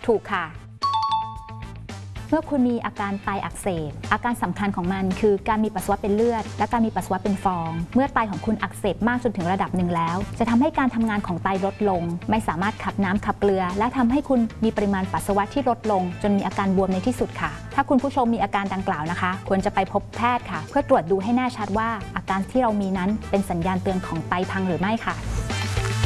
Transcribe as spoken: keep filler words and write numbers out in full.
ถูกค่ะเมื่อคุณมีอาการไตอักเสบอาการสำคัญของมันคือการมีปัสสาวะเป็นเลือดและการมีปัสสาวะเป็นฟองเมื่อไตของคุณอักเสบมากจนถึงระดับหนึ่งแล้วจะทำให้การทำงานของไตลดลงไม่สามารถขับน้ำขับเกลือและทำให้คุณมีปริมาณปัสสาวะที่ลดลงจนมีอาการบวมในที่สุดค่ะถ้าคุณผู้ชมมีอาการดังกล่าวนะคะควรจะไปพบแพทย์ค่ะเพื่อตรวจดูให้แน่ชัดว่าอาการที่เรามีนั้นเป็นสัญญาณเตือนของไตพังหรือไม่ค่ะ